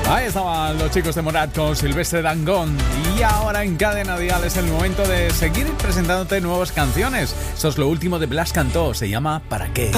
Ahí estaban los chicos de Morat con Silvestre Dangond. Y ahora en Cadena Dial es el momento de seguir presentándote nuevas canciones. Esto es lo último de Blas Cantó, se llama ¿Para qué?